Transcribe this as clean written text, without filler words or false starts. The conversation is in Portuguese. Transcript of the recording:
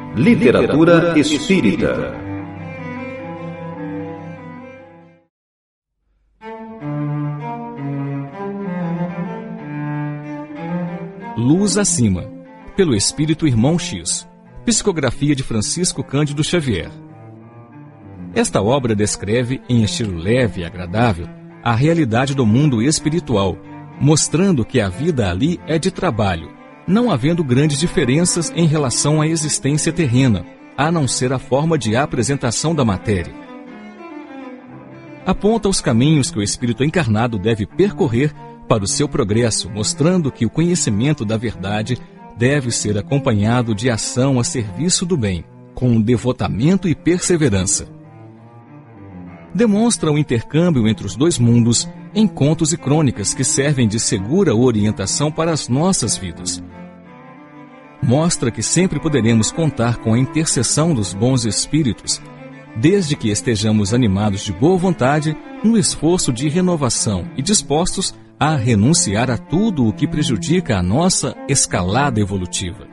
Literatura espírita. Luz Acima, pelo Espírito Irmão X. Psicografia de Francisco Cândido Xavier. Esta obra descreve, em estilo leve e agradável, a realidade do mundo espiritual, mostrando que a vida ali é de trabalho, não havendo grandes diferenças em relação à existência terrena, a não ser a forma de apresentação da matéria. Aponta os caminhos que o espírito encarnado deve percorrer para o seu progresso, mostrando que o conhecimento da verdade deve ser acompanhado de ação a serviço do bem, com devotamento e perseverança. Demonstra o intercâmbio entre os dois mundos em contos e crônicas que servem de segura orientação para as nossas vidas. Mostra que sempre poderemos contar com a intercessão dos bons espíritos, desde que estejamos animados de boa vontade no esforço de renovação e dispostos a renunciar a tudo o que prejudica a nossa escalada evolutiva.